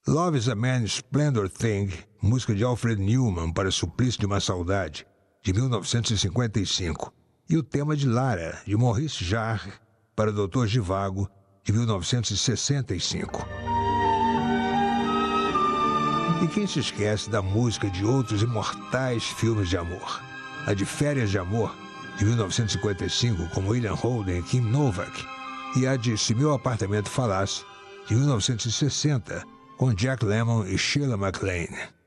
Love is a Man's Splendor Thing, música de Alfred Newman para Suplício de uma Saudade, de 1955, e o tema de Lara, de Maurice Jarre, para Dr. Zhivago, de 1965. E quem se esquece da música de outros imortais filmes de amor? A de Férias de Amor, de 1955, com William Holden e Kim Novak, e a de Se Meu Apartamento Falasse, de 1960, com Jack Lemmon e Sheila MacLaine.